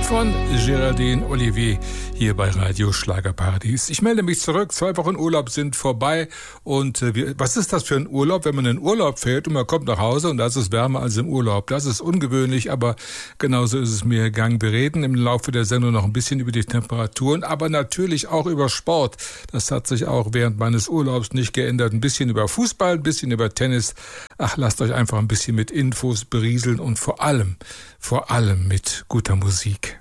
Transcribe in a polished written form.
von Géraldine Olivier hier bei Radio Schlagerparadies. Ich melde mich zurück, 2 Wochen Urlaub sind vorbei und was ist das für ein Urlaub, wenn man in Urlaub fährt und man kommt nach Hause und da ist es wärmer als im Urlaub. Das ist ungewöhnlich, aber genauso ist es mir gegangen. Wir reden im Laufe der Sendung noch ein bisschen über die Temperaturen, aber natürlich auch über Sport. Das hat sich auch während meines Urlaubs nicht geändert. Ein bisschen über Fußball, ein bisschen über Tennis. Ach, lasst euch einfach ein bisschen mit Infos berieseln und vor allem mit guter Musik.